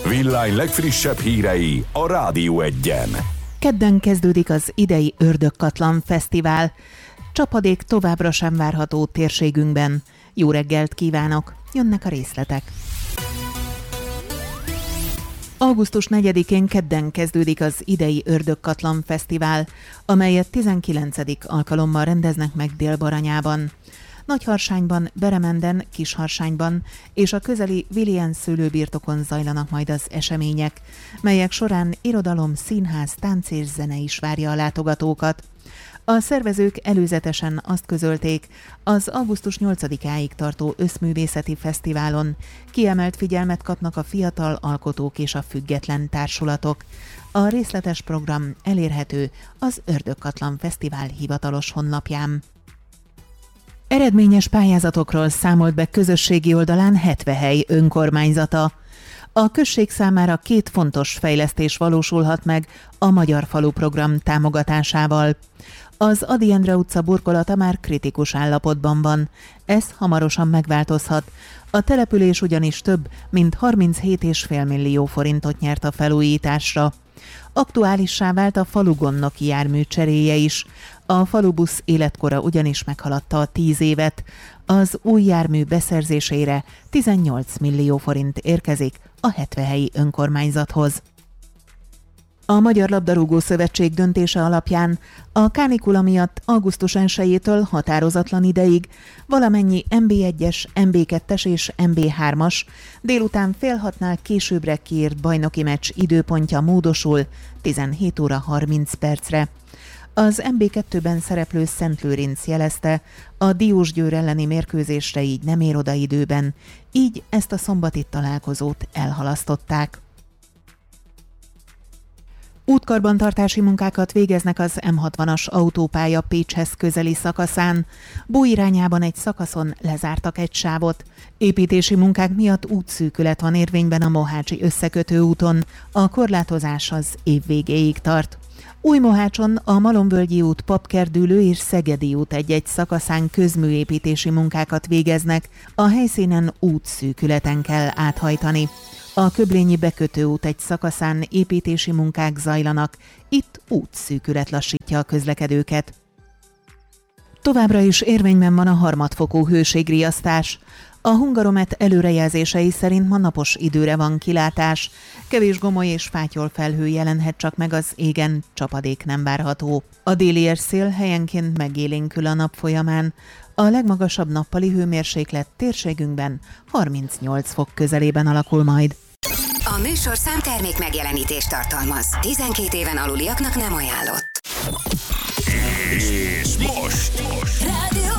Villány legfrissebb hírei a Rádió Egyen. Kedden kezdődik az idei Ördögkatlan Fesztivál. Csapadék továbbra sem várható térségünkben. Jó reggelt kívánok! Jönnek a részletek. Augusztus 4-én kedden kezdődik az idei Ördögkatlan Fesztivál, amelyet 19. alkalommal rendeznek meg Dél-Baranyában. Nagyharsányban, Beremenden, Kisharsányban és a közeli Vilien szőlőbirtokon zajlanak majd az események, melyek során irodalom, színház, tánc és zene is várja a látogatókat. A szervezők előzetesen azt közölték, az augusztus 8-áig tartó összművészeti fesztiválon kiemelt figyelmet kapnak a fiatal alkotók és a független társulatok. A részletes program elérhető az Ördögkatlan Fesztivál hivatalos honlapján. Eredményes pályázatokról számolt be közösségi oldalán Hetvehely önkormányzata. A község számára 2 fontos fejlesztés valósulhat meg a Magyar Falu program támogatásával. Az Ady Endre utca burkolata már kritikus állapotban van. Ez hamarosan megváltozhat. A település ugyanis több mint 37,5 millió forintot nyert a felújításra. Aktuálissá vált a falugondnoki jármű cseréje is. A falubusz életkora ugyanis meghaladta a 10 évet. Az új jármű beszerzésére 18 millió forint érkezik a Hetvehelyi önkormányzathoz. A Magyar Labdarúgó Szövetség döntése alapján a kánikula miatt augusztus 1-től határozatlan ideig valamennyi NB1-es, NB2-es és NB3-as délután fél 6-nál későbbre kiírt bajnoki meccs időpontja módosul 17 óra 30 percre. Az NB2-ben szereplő Szentlőrinc jelezte, a Diósgyőr elleni mérkőzésre így nem ér oda időben, így ezt a szombati találkozót elhalasztották. Útkarbantartási munkákat végeznek az M60-as autópálya Pécshez közeli szakaszán. Bó irányában egy szakaszon lezártak egy sávot. Építési munkák miatt útszűkület van érvényben a Mohácsi összekötő úton. A korlátozás az év végéig tart. Újmohácson a Malomvölgyi út, Papkerdülő és Szegedi út egy-egy szakaszán közműépítési munkákat végeznek. A helyszínen útszűkületen kell áthajtani. A Köblényi bekötőút egy szakaszán építési munkák zajlanak, itt útszűkület lassítja a közlekedőket. Továbbra is érvényben van a harmadfokú hőségriasztás. A Hungaromet előrejelzései szerint ma napos időre van kilátás. Kevés gomoly és fátyol felhő jelenhet csak meg az égen, csapadék nem várható. A déli érszél helyenként megélénkül a nap folyamán. A legmagasabb nappali hőmérséklet térségünkben 38 fok közelében alakul majd. A műsorszám termék megjelenítést tartalmaz. 12 éven aluliaknak nem ajánlott. És most Rádió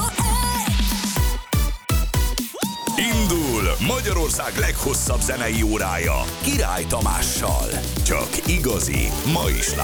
indul Magyarország leghosszabb zenei órája Király Tamással. Csak igazi, ma is